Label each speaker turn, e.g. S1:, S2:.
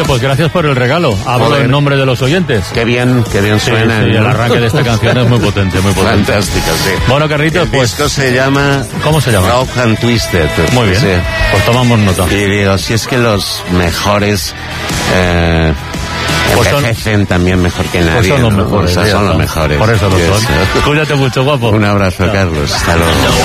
S1: Oye, pues gracias por el regalo. Hablo en nombre de los oyentes.
S2: Qué bien suena.
S1: Sí, el arranque de esta canción es muy potente, muy potente.
S2: Fantástica, sí.
S1: Bueno, Carlitos,
S2: el disco se llama...
S1: ¿Cómo se llama?
S2: Rock and Twisted.
S1: Muy bien,
S2: sí.
S1: Pues tomamos nota.
S2: Y digo, si es que los mejores...
S1: Pues
S2: envejecen también mejor que nadie.
S1: Pues son los mejores.
S2: O sea, son los mejores.
S1: Por eso lo son. Cuídate mucho, guapo.
S2: Un abrazo, Carlos. Hasta luego.